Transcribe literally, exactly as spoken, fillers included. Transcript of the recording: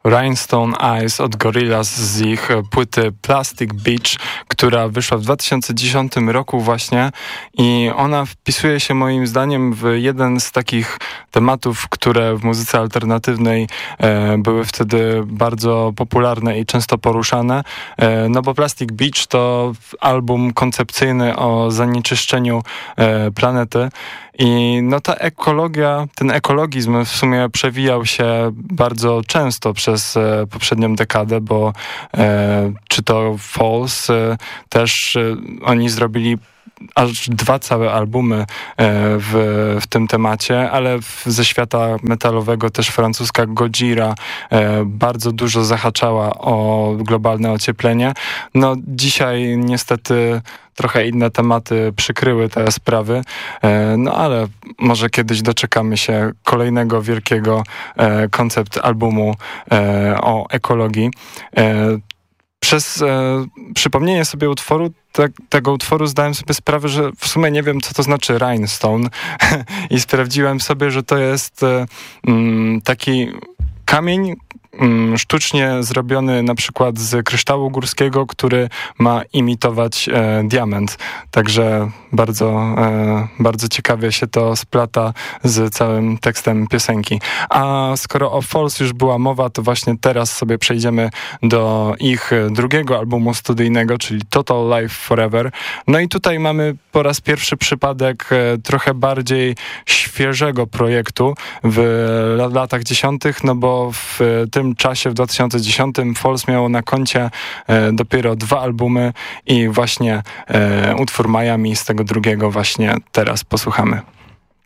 Rhinestone Eyes od Gorillaz z ich płyty Plastic Beach, która wyszła w dwa tysiące dziesiątym roku właśnie i ona wpisuje się moim zdaniem w jeden z takich tematów, które w muzyce alternatywnej e, były wtedy bardzo popularne i często poruszane, e, no bo Plastic Beach to album koncepcyjny o zanieczyszczeniu e, planety. I no ta ekologia, ten ekologizm w sumie przewijał się bardzo często przez e, poprzednią dekadę, bo e, czy to Falls, e, też e, oni zrobili aż dwa całe albumy e, w, w tym temacie, ale w, ze świata metalowego też francuska Gojira e, bardzo dużo zahaczała o globalne ocieplenie. No dzisiaj niestety trochę inne tematy przykryły te sprawy, e, no ale może kiedyś doczekamy się kolejnego wielkiego e, koncept albumu e, o ekologii. E, Przez e, przypomnienie sobie utworu, te, tego utworu zdałem sobie sprawę, że w sumie nie wiem, co to znaczy rhinestone i sprawdziłem sobie, że to jest e, m, taki kamień m, sztucznie zrobiony na przykład z kryształu górskiego, który ma imitować e, diament. Także bardzo, e, bardzo ciekawie się to splata z całym tekstem piosenki. A skoro o Falls już była mowa, to właśnie teraz sobie przejdziemy do ich drugiego albumu studyjnego, czyli Total Life Forever. No i tutaj mamy po raz pierwszy przypadek e, trochę bardziej świeżego projektu w latach dziesiątych, no bo w tym czasie, w dwa tysiące dziesiątym Falls miało na koncie e, dopiero dwa albumy i właśnie e, utwór Miami z tego drugiego właśnie teraz posłuchamy.